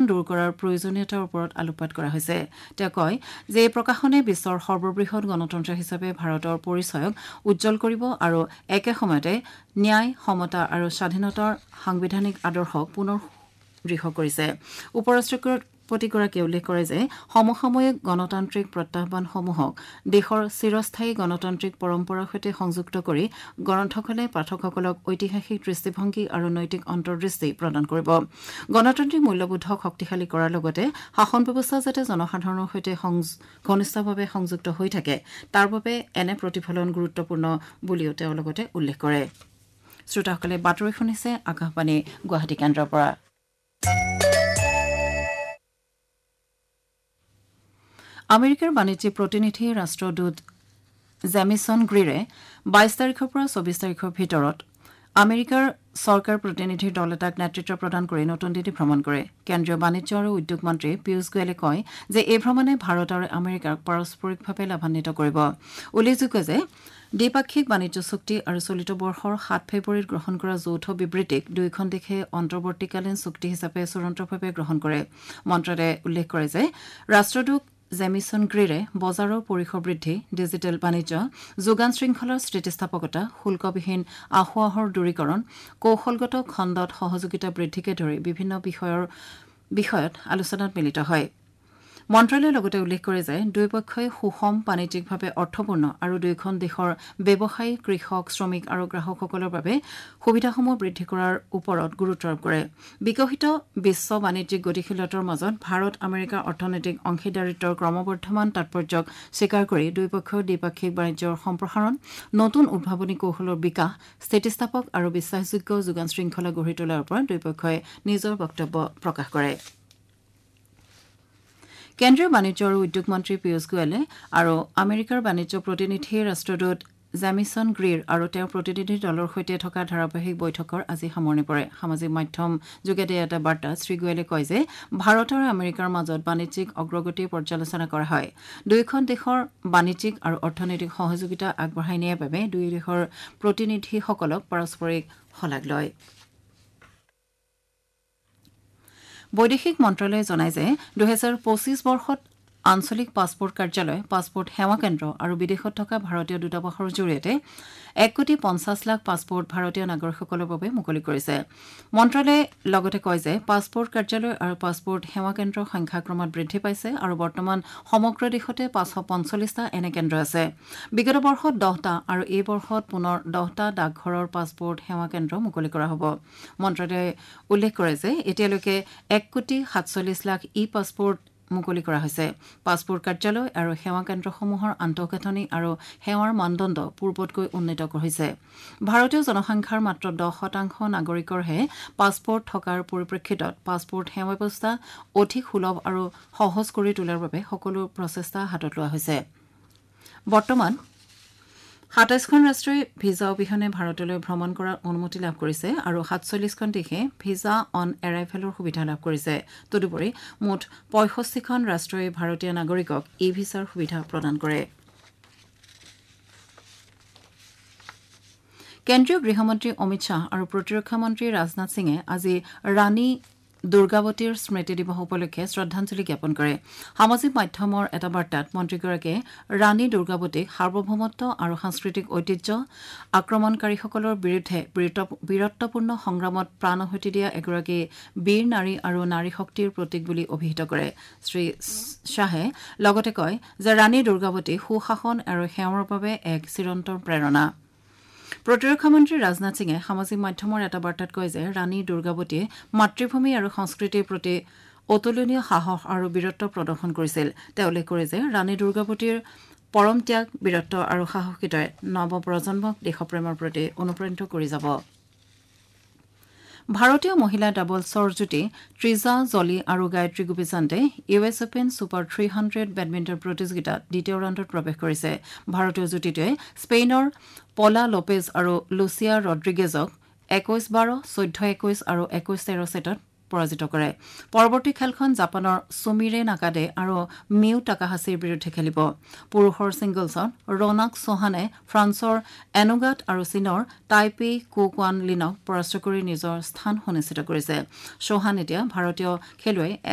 দূৰ কৰাৰ প্ৰয়োজনীয়তাৰ ওপৰত আলোকপাত কৰা হৈছে তেওঁ কয় যে এই প্ৰকাশনে বিশ্বৰ সৰ্ববৃহৎ গণতন্ত্ৰ হিচাপে ভাৰতৰ পৰিচয়ক উজ্জ্বল কৰিব আৰু একে সময়তে ন্যায় সমতা আৰু স্বাধীনতাৰ সাংবিধানিক আদৰ্শক পুনৰ দৃঢ় কৰিছে উপৰাষ্ট্ৰপতিগৰাকীয়ে উল্লেখ কৰে যে সমসাময়িক গণতান্ত্ৰিক প্ৰত্যাহ্বানসমূহক দেশৰ চিৰস্থায়ী গণতান্ত্ৰিক পৰম্পৰাৰ সৈতে সংযুক্ত কৰি গ্ৰন্থখনে পাঠকসকলক ঐতিহাসিক দৃষ্টিভংগী আৰু নৈতিক অন্তৰ্দৃষ্টি প্ৰদান কৰিব গণতান্ত্ৰিক মূল্যবোধক শক্তিশালী কৰাৰ লগতে শাসন ব্যৱস্থা যাতে জনসাধাৰণৰ সৈতে ঘনিষ্ঠভাৱে সংযুক্ত হৈ থাকে তাৰ বাবে এনে প্ৰতিফলন গুৰুত্বপূৰ্ণ বুলিও তেওঁ লগতে উল্লেখ কৰে শ্ৰোতাসকলে বাতৰি শুনিছে আকাশবাণী গুৱাহাটী কেন্দ্ৰৰ পৰা আমেৰিকাৰ বাণিজ্যিক প্ৰতিনিধি ৰাষ্ট্ৰদূত জেমিছন গ্ৰীৰে ২২ তাৰিখৰ পৰা ২৪ তাৰিখৰ ভিতৰত আমেৰিকাৰ চৰকাৰ প্ৰতিনিধিৰ দল এটাক নেতৃত্ব প্ৰদান কৰি নতুন দিল্লী ভ্ৰমণ কৰে কেন্দ্ৰীয় বাণিজ্য আৰু উদ্যোগ মন্ত্ৰী পীয়ূষ গোৱেলে কয় যে এই ভ্ৰমণে ভাৰত আৰু আমেৰিকাক পাৰস্পৰিকভাৱে লাভান্বিত কৰিব উল্লেখযোগ্য যে দ্বিপাক্ষিক বাণিজ্য চুক্তি আৰু চলিত বৰ্ষৰ ৭ ফেব্ৰুৱাৰীত গ্ৰহণ কৰা যৌথ বিবৃতিক দুয়োখন দেশে অন্তৰ্বৰ্তীকালীন চুক্তি হিচাপে চূড়ান্তভাৱে গ্ৰহণ কৰে মন্ত্ৰালয়ে উল্লেখ কৰে যে ৰাষ্ট্ৰদূত জেমিছন গ্ৰীৰে বজাৰৰ পৰিসৰ বৃদ্ধি ডিজিটেল বাণিজ্য যোগান শৃংখলাৰ স্থিতিস্থাপকতা শুল্কবিহীন আঁসোৱাহৰ দূৰীকৰণ কৌশলগত খণ্ডত সহযোগিতা বৃদ্ধিকে ধৰি বিভিন্ন বিষয়ত আলোচনাত মিলিত হয় মন্ত্ৰালয়ে লগতে উল্লেখ কৰে যে দুয়োপক্ষই সুষম বাণিজ্যিকভাৱে অৰ্থপূৰ্ণ আৰু দুয়োখন দেশৰ ব্যৱসায়ী কৃষক শ্ৰমিক আৰু গ্ৰাহকসকলৰ বাবে সুবিধাসমূহ বৃদ্ধি কৰাৰ ওপৰত গুৰুত্ব আৰোপ কৰে বিকশিত বিশ্ব বাণিজ্যিক গতিশীলতাৰ মাজত ভাৰত আমেৰিকাৰ অৰ্থনৈতিক অংশীদাৰিত্বৰ ক্ৰমবৰ্ধমান তাৎপৰ্যক স্বীকাৰ কৰি দুয়োপক্ষৰ দ্বিপাক্ষিক বাণিজ্যৰ সম্প্ৰসাৰণ নতুন উদ্ভাৱনী কৌশলৰ বিকাশ স্থিতিস্থাপক আৰু বিশ্বাসযোগ্য যোগান শৃংখলা গঢ়ি তোলাৰ ওপৰত দুয়োপক্ষই নিজৰ বক্তব্য প্ৰকাশ কৰে কেন্দ্ৰীয় বাণিজ্য আৰু উদ্যোগ মন্ত্ৰী পীয়ূষ গোৱেলে আৰু আমেৰিকাৰ বাণিজ্য প্ৰতিনিধি ৰাষ্ট্ৰদূত জেমিছন গ্ৰীৰ আৰু তেওঁৰ প্ৰতিনিধি দলৰ সৈতে থকা ধাৰাবাহিক বৈঠকৰ আজি সামৰণি পৰে সামাজিক মাধ্যম যোগেদি এটা বাৰ্তাত শ্ৰীগোৱেলে কয় যে ভাৰত আৰু আমেৰিকাৰ মাজত বাণিজ্যিক অগ্ৰগতিৰ পৰ্যালোচনা কৰা হয় দুয়োখন দেশৰ বাণিজ্যিক আৰু অৰ্থনৈতিক সহযোগিতা আগবঢ়াই নিয়াৰ বাবে দুয়ো দেশৰ প্ৰতিনিধিসকলক পাৰস্পৰিক শলাগ লয় বৈদেশিক মন্ত্ৰালয়ে জনায় যে ২০২৫ বৰ্ষত আঞ্চলিক পাছপোৰ্ট কাৰ্যালয় পাছপোৰ্ট সেৱা কেন্দ্ৰ আৰু বিদেশত থকা ভাৰতীয় দূতাবাসৰ জৰিয়তে ১,৫০,০০,০০০ পাছপোৰ্ট ভাৰতীয় নাগৰিকসকলৰ বাবে মুকলি কৰিছে মন্ত্ৰালয়ে লগতে কয় যে পাছপোৰ্ট কাৰ্যালয় আৰু পাছপোৰ্ট সেৱা কেন্দ্ৰৰ সংখ্যা ক্ৰমাৎ বৃদ্ধি পাইছে আৰু বৰ্তমান সমগ্ৰ দেশতে ৫৪৫টা এনে কেন্দ্ৰ আছে বিগত বৰ্ষত ১০টা আৰু এই বৰ্ষত পুনৰ 10টা ডাকঘৰৰ পাছপোৰ্ট সেৱা কেন্দ্ৰ মুকলি কৰা হ'ব মন্ত্ৰালয়ে উল্লেখ কৰে যে এতিয়ালৈকে ১,৪৭,০০,০০০ ই পাছপোৰ্ট মুকলি কৰা হৈছে পাছপোৰ্ট কাৰ্যালয় আৰু সেৱা কেন্দ্ৰসমূহৰ আন্তঃগাঁথনি আৰু সেৱাৰ মানদণ্ড পূৰ্বতকৈ উন্নীত হৈছে ভাৰতীয় জনসংখ্যাৰ মাত্ৰ 10% নাগৰিকৰহে পাছপোৰ্ট থকাৰ পৰিপ্ৰেক্ষিতত পাছপোৰ্ট সেৱা ব্যৱস্থা অধিক সুলভ আৰু সহজ কৰি তোলাৰ বাবে সকলো প্ৰচেষ্টা হাতত লোৱা হৈছে বৰ্তমান ২৭খন ৰাষ্ট্ৰই ভিছা অবিহনে ভাৰতলৈ ভ্ৰমণ কৰাৰ অনুমতি লাভ কৰিছে আৰু ৪৭খন দেশে ভিছা অন এৰাইভেলৰ সুবিধা লাভ কৰিছে তদুপৰি মুঠ ৬৫খন ৰাষ্ট্ৰই ভাৰতীয় নাগৰিকক ই ভিছাৰ সুবিধা প্ৰদান কৰে কেন্দ্ৰীয় গৃহমন্ত্ৰী অমিত শ্বাহ আৰু প্ৰতিৰক্ষা মন্ত্ৰী ৰাজনাথ সিঙে আজি ৰাণী দুৰ্গাৱতীৰ স্মৃতি দিৱস উপলক্ষে শ্ৰদ্ধাঞ্জলি জ্ঞাপন কৰে সামাজিক মাধ্যমৰ এটা বাৰ্তাত মন্ত্ৰীগৰাকীয়ে ৰাণী দুৰ্গাৱতীক সাৰ্বভৌমত্ব আৰু সাংস্কৃতিক ঐতিহ্য আক্ৰমণকাৰীসকলৰ বিৰুদ্ধে বীৰত্বপূৰ্ণ সংগ্ৰামত প্ৰাণ আহুতি দিয়া এগৰাকী বীৰ নাৰী আৰু নাৰী শক্তিৰ প্ৰতীক বুলি অভিহিত কৰে শ্ৰী শ্বাহে লগতে কয় যে ৰাণী দুৰ্গাৱতী সুশাসন আৰু সেৱাৰ বাবে এক চিৰন্তন প্ৰেৰণা প্ৰতিৰক্ষা মন্ত্ৰী ৰাজনাথ সিঙে সামাজিক মাধ্যমৰ এটা বাৰ্তাত কয় যে ৰাণী দুৰ্গাৱতীয়ে মাতৃভূমি আৰু সংস্কৃতিৰ প্ৰতি অতুলনীয় সাহস আৰু বীৰত্ব প্ৰদৰ্শন কৰিছিল তেওঁ উল্লেখ কৰে যে ৰাণী দুৰ্গাৱতীৰ পৰম ত্যাগ বীৰত্ব আৰু সাহসিকতাই নৱপ্ৰজন্মক দেশপ্ৰেমৰ প্ৰতি অনুপ্ৰাণিত কৰি যাব ভাৰতীয় মহিলা ডাবলছৰ যুটি ত্ৰিজা জলি আৰু Gayatri গোপীচান্দে US open super 300 badminton প্ৰতিযোগিতাত দ্বিতীয় ৰাউণ্ডত প্ৰৱেশ কৰিছে ভাৰতীয় যুটিটোৱে স্পেইনৰ পলা লোপেজ আৰু লুচিয়া ৰড্ৰিগেজক ২১-১২ ১৪-২১ আৰু ২১-১৩ ছেটত পৰাজিত কৰে পৰৱৰ্তী খেলখন জাপানৰ সুমিৰে নাকাডে আৰু মিউ টাকাহাছিৰ বিৰুদ্ধে খেলিব পুৰুষৰ ছিংগলছত ৰৌনক চৌহানে ফ্ৰান্সৰ এনোগাট আৰু চীনৰ টাইপেই কুকুৱান লিনক পৰাস্ত কৰি নিজৰ স্থান সুনিশ্চিত কৰিছে চৌহান এতিয়া ভাৰতীয় খেলুৱৈ